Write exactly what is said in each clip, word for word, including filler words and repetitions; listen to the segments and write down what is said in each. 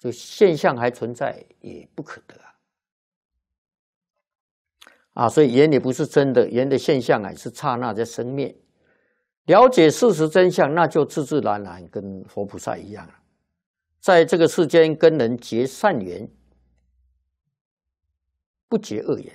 这现象还存在也不可得啊！啊，所以缘也不是真的，缘的现象啊是刹那在生灭。了解事实真相，那就自自然然跟佛菩萨一样了，在这个世间跟人结善缘，不结恶缘。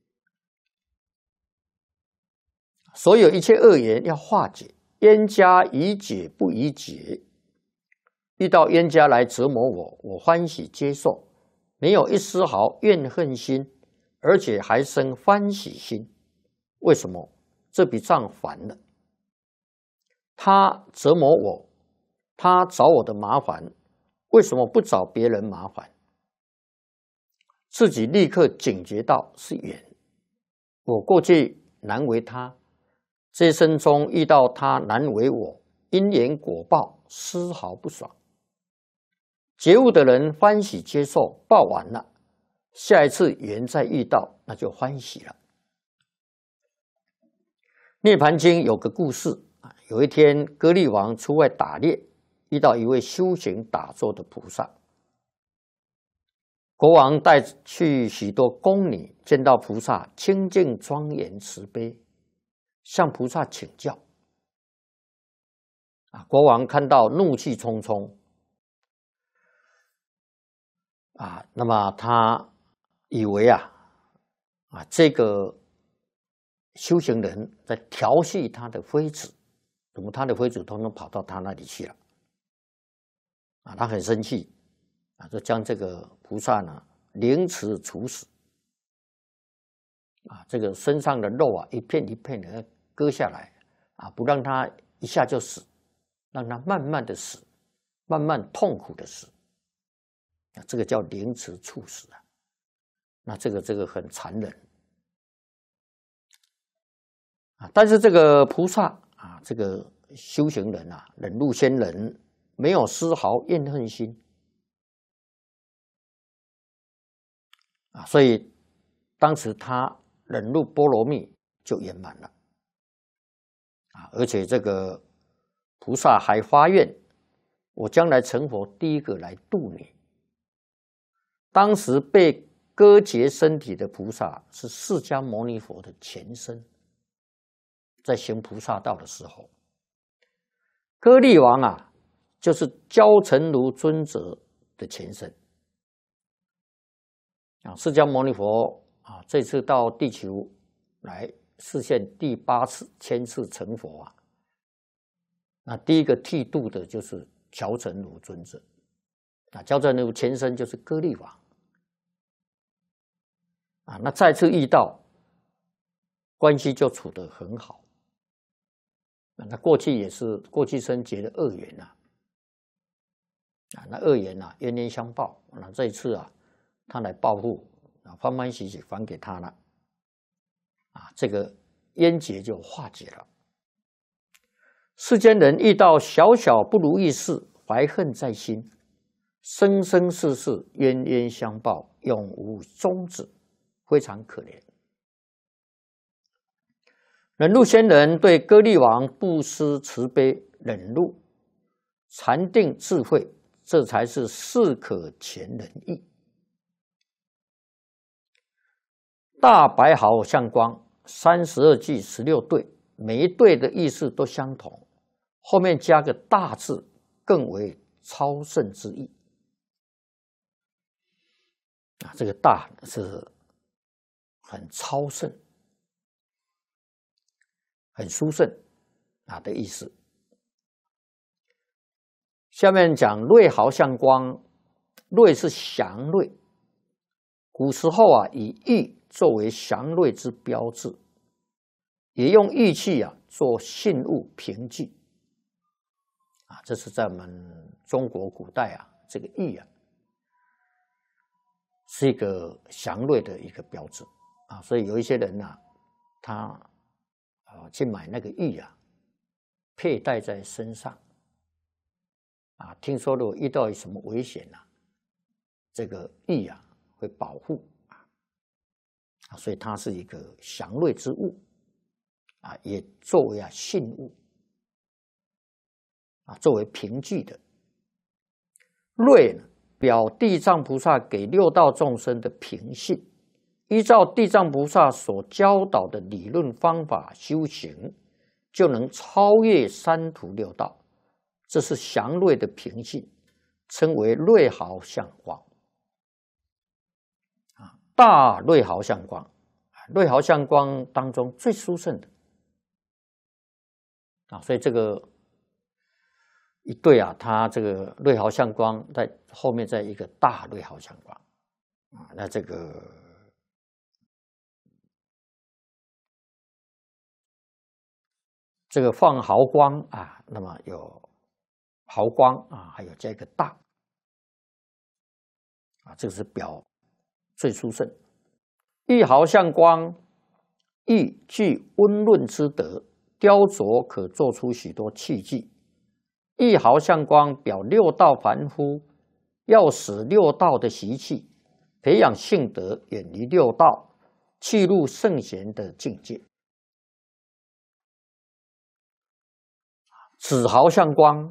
所有一切恶缘要化解，冤家宜解不宜结。遇到冤家来折磨我，我欢喜接受，没有一丝毫怨恨心，而且还生欢喜心。为什么？这比仗反了。他折磨我，他找我的麻烦，为什么不找别人麻烦？自己立刻警觉到是缘。我过去难为他，这一生中遇到他难为我，因缘果报丝毫不爽。觉悟的人欢喜接受，报完了，下一次缘再遇到，那就欢喜了。涅盘经有个故事，有一天歌利王出外打猎，遇到一位修行打坐的菩萨。国王带去许多宫女，见到菩萨清净庄严慈悲，向菩萨请教。啊，国王看到怒气冲冲，啊，那么他以为啊，啊这个修行人在调戏他的妃子，怎么他的妃子统统跑到他那里去了？啊，他很生气，啊，就将这个菩萨呢凌迟处死。啊，这个身上的肉啊，一片一片的割下来，啊，不让他一下就死，让他慢慢的死，慢慢痛苦的死。啊，这个叫凌迟处死啊。那这个这个很残忍啊。但是这个菩萨啊，这个修行人啊，忍辱仙人，没有丝毫怨恨心啊，所以当时他忍辱波罗蜜就圆满了啊。而且这个菩萨还发愿，我将来成佛，第一个来度你。当时被割截身体的菩萨是释迦牟尼佛的前身，在行菩萨道的时候，歌利王啊，就是焦成如尊者的前身啊。释迦牟尼佛啊，这次到地球来实现第八次千次成佛啊，那第一个剃度的就是焦成如尊者啊，焦成如前身就是歌利王。啊，那再次遇到，关系就处得很好。那过去也是过去生结的恶缘呐，啊，那恶缘呐，冤冤相报。那这一次啊，他来报复，啊，欢欢喜喜还给他了，啊，这个冤结就化解了。世间人遇到小小不如意事，怀恨在心，生生世世冤冤相报，永无终止。非常可怜。忍辱仙人对歌利王布施慈悲、忍辱、禅定、智慧，这才是适可全人意。大白毫相光，三十二句十六对，每一对的意思都相同，后面加个大字，更为超胜之意。啊，这个大是很超胜、很殊胜啊的意思。下面讲瑞毫相光，瑞是祥瑞，古时候啊以玉作为祥瑞之标志，也用玉器啊做信物凭据啊，这是在我们中国古代啊，这个玉啊是一个祥瑞的一个标志啊，所以有一些人啊，他啊去买那个玉啊，佩戴在身上啊，听说如果遇到什么危险啊，这个玉啊会保护啊，所以它是一个祥瑞之物啊，也作为啊信物啊，作为凭据的。瑞呢， 表地藏菩萨给六道众生的凭信，依照地藏菩萨所教导的理论方法修行，就能超越三途六道。这是祥瑞的凭信，称为瑞毫相光。啊，大瑞毫相光，瑞毫相光当中最殊胜的啊，所以这个一对啊，它这个瑞毫相光在后面再一个大瑞毫相光啊，那这个这个放毫光啊，那么有毫光啊，还有加一个大啊，这个是表最殊胜。一毫相光，亦具温润之德，雕琢可做出许多器具。一毫相光表六道凡夫要使六道的习气，培养性德，远离六道，去入圣贤的境界。子毫相光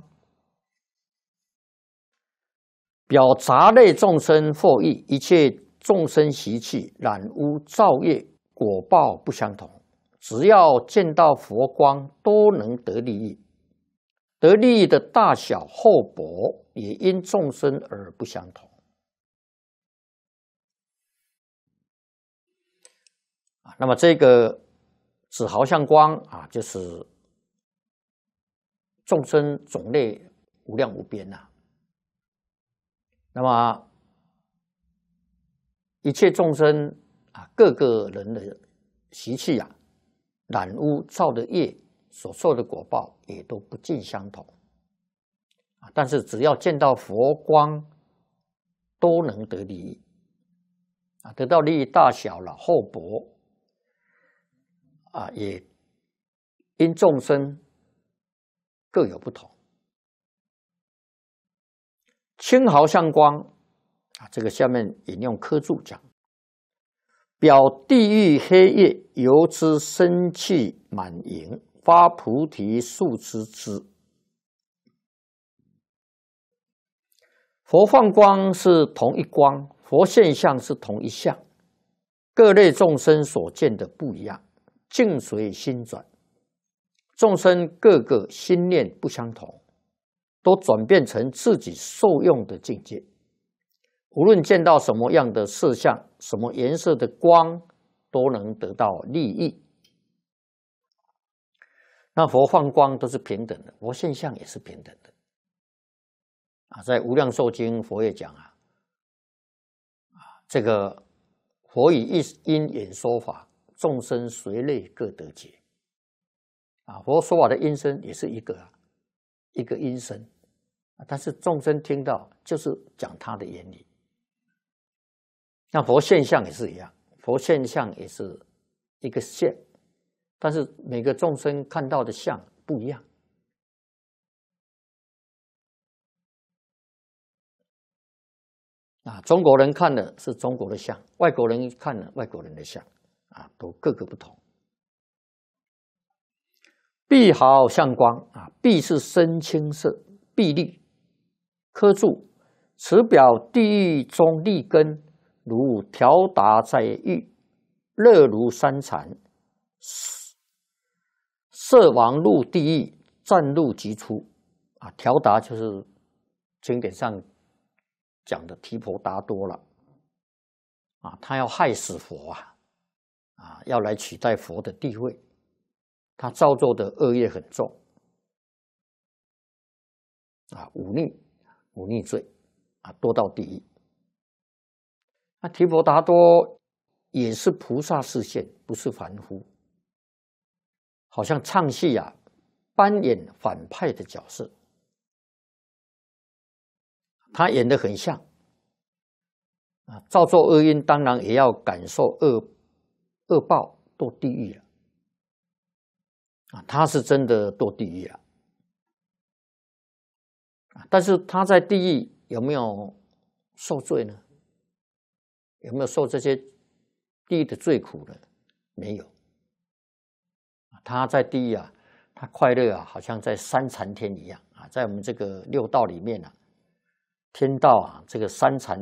表杂类众生惑意，一切众生习气染污造业，果报不相同。只要见到佛光，都能得利益。得利益的大小厚薄，也因众生而不相同。那么这个子毫相光啊，就是众生种类无量无边呐、啊。那么一切众生啊，各个人的习气啊，染污造的业，所受的果报也都不尽相同啊。但是只要见到佛光，都能得利益啊，得到利益大小了厚薄啊，也因众生各有不同。青毫相光啊，这个下面引用科注讲，表地狱黑夜，由之生气满盈，发菩提树之枝。佛放光是同一光，佛现象是同一相，各类众生所见的不一样，境随心转，众生各个心念不相同，都转变成自己受用的境界。无论见到什么样的色相，什么颜色的光，都能得到利益。那佛放光都是平等的，佛现象也是平等的啊。在《无量寿经》，佛也讲啊，这个佛以一因演说法，众生随类各得解啊。佛说法的音声也是一个啊，一个音声，但是众生听到就是讲他的原理。那佛现象也是一样，佛现象也是一个现，但是每个众生看到的相不一样。啊，中国人看的是中国的相，外国人看的外国人的相，啊，都各个不同。碧毫相光啊，碧是深青色，碧绿。科注：此表地狱中利根。如调达在狱，热如山禅，色王入地狱，战入即出。啊，调达就是经典上讲的提婆达多了。啊，他要害死佛啊，啊，要来取代佛的地位，他造作的恶业很重。啊，忤逆，忤逆罪，啊，多到地狱。那提婆达多也是菩萨示现，不是凡夫，好像唱戏啊，扮演反派的角色，他演得很像啊，造作恶因，当然也要感受恶恶报，堕地狱了啊，他是真的堕地狱了，但是他在地狱有没有受罪呢？有没有受这些地狱的罪苦呢？没有。他在地狱啊，他快乐啊，好像在三禅天一样啊，在我们这个六道里面啊， 天道啊，这个三禅